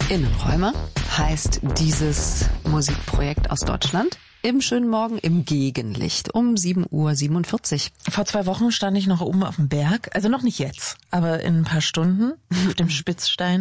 Innenräume heißt dieses Musikprojekt aus Deutschland. Im schönen Morgen im Gegenlicht um 7:47 Uhr. Vor 2 Wochen stand ich noch oben auf dem Berg, also noch nicht jetzt, aber in ein paar Stunden auf dem Spitzstein,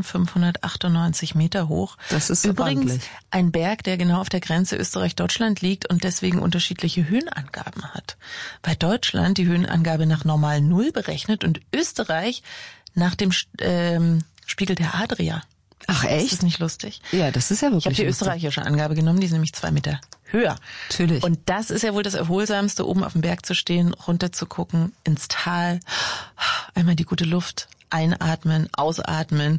1598 Meter hoch. Das ist übrigens ordentlich. Ein Berg, der genau auf der Grenze Österreich-Deutschland liegt und deswegen unterschiedliche Höhenangaben hat. Bei Deutschland die Höhenangabe nach normal 0 berechnet und Österreich nach dem Spiegel der Adria. Ach echt? Ist das nicht lustig? Ja, das ist ja wirklich Ich habe die österreichische Angabe genommen, die ist nämlich 2 Meter höher. Natürlich. Und das ist ja wohl das Erholsamste, oben auf dem Berg zu stehen, runter zu gucken, ins Tal, einmal die gute Luft einatmen, ausatmen.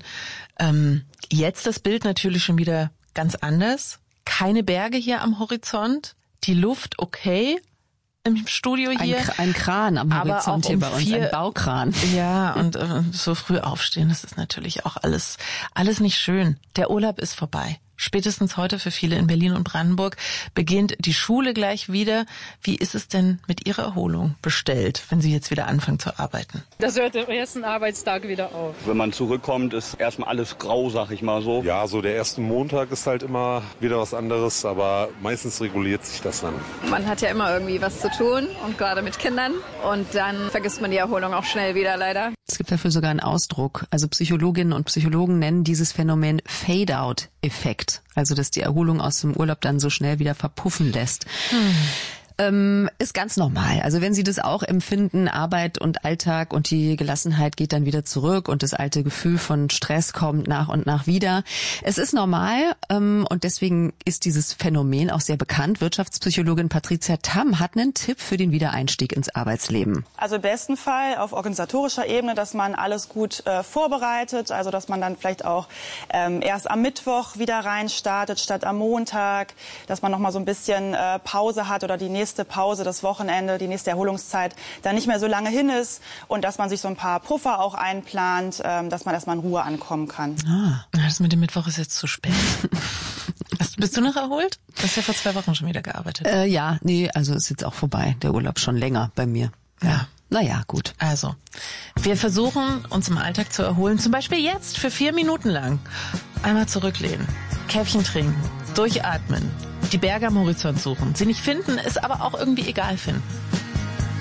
Jetzt das Bild natürlich schon wieder ganz anders. Keine Berge hier am Horizont, die Luft okay. Im Studio hier. Ein Kran am Horizont hier bei uns, ein Baukran. Ja, und so früh aufstehen, das ist natürlich auch alles nicht schön. Der Urlaub ist vorbei. Spätestens heute für viele in Berlin und Brandenburg beginnt die Schule gleich wieder. Wie ist es denn mit Ihrer Erholung bestellt, wenn Sie jetzt wieder anfangen zu arbeiten? Das hört am ersten Arbeitstag wieder auf. Wenn man zurückkommt, ist erstmal alles grau, sag ich mal so. Ja, so der erste Montag ist halt immer wieder was anderes, aber meistens reguliert sich das dann. Man hat ja immer irgendwie was zu tun und gerade mit Kindern und dann vergisst man die Erholung auch schnell wieder leider. Es gibt dafür sogar einen Ausdruck. Also Psychologinnen und Psychologen nennen dieses Phänomen Fade-out-Effekt. Also dass die Erholung aus dem Urlaub dann so schnell wieder verpuffen lässt. Ist ganz normal. Also wenn Sie das auch empfinden, Arbeit und Alltag und die Gelassenheit geht dann wieder zurück und das alte Gefühl von Stress kommt nach und nach wieder. Es ist normal und deswegen ist dieses Phänomen auch sehr bekannt. Wirtschaftspsychologin Patricia Tamm hat einen Tipp für den Wiedereinstieg ins Arbeitsleben. Also im besten Fall auf organisatorischer Ebene, dass man alles gut vorbereitet, also dass man dann vielleicht auch erst am Mittwoch wieder rein startet statt am Montag, dass man noch mal so ein bisschen Pause hat oder die nächste Pause, das Wochenende, die nächste Erholungszeit dann nicht mehr so lange hin ist und dass man sich so ein paar Puffer auch einplant, dass man erstmal in Ruhe ankommen kann. Das mit dem Mittwoch ist jetzt zu spät. Bist du noch erholt? Du hast ja vor 2 Wochen schon wieder gearbeitet. Ja, nee, also ist jetzt auch vorbei. Der Urlaub schon länger bei mir. Ja. Naja, gut. Also, wir versuchen, uns im Alltag zu erholen. Zum Beispiel jetzt für 4 Minuten lang. Einmal zurücklehnen, Käffchen trinken, durchatmen, die Berge am Horizont suchen, sie nicht finden, es aber auch irgendwie egal finden.